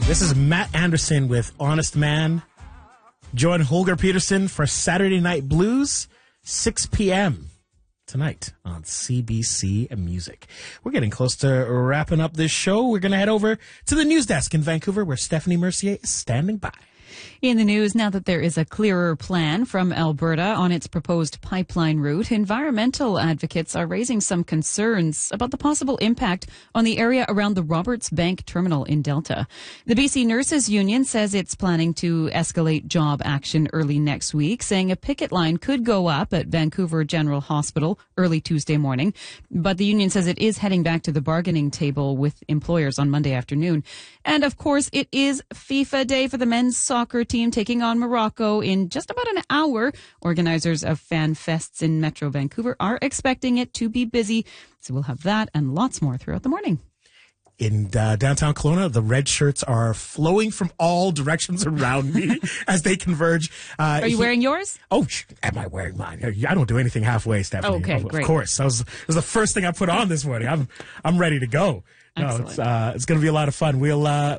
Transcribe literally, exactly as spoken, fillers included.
This is Matt Anderson with Honest Man. Join Holger Peterson for Saturday Night Blues, six p.m. tonight on C B C Music. We're getting close to wrapping up this show. We're going to head over to the news desk in Vancouver where Stephanie Mercier is standing by. In the news, now that there is a clearer plan from Alberta on its proposed pipeline route, environmental advocates are raising some concerns about the possible impact on the area around the Roberts Bank terminal in Delta. The B C Nurses Union says it's planning to escalate job action early next week, saying a picket line could go up at Vancouver General Hospital early Tuesday morning. But the union says it is heading back to the bargaining table with employers on Monday afternoon. And of course, it is FIFA Day for the men's soccer team taking on Morocco in just about an hour. Organizers of fan fests in Metro Vancouver are expecting it to be busy. So we'll have that and lots more throughout the morning. In uh, downtown Kelowna, the red shirts are flowing from all directions around me as they converge. Uh, are you he, wearing yours? Oh, am I wearing mine? I don't do anything halfway, Stephanie. Okay, of, great. Of course. That was, that was the first thing I put on this morning. I'm I'm ready to go. No, it's, uh, it's going to be a lot of fun. We'll uh,